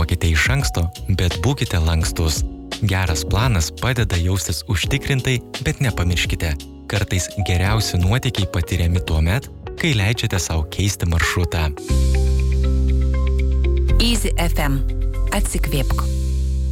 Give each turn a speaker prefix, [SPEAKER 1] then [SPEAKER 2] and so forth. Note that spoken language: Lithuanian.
[SPEAKER 1] Susiplanuokite iš anksto, bet būkite lankstus. Geras planas padeda jaustis užtikrintai, bet nepamirškite. Kartais geriausi nuotykiai patiriami tuomet, kai leidžiate sau keisti maršrutą.
[SPEAKER 2] Easy FM. Atsikvėpk.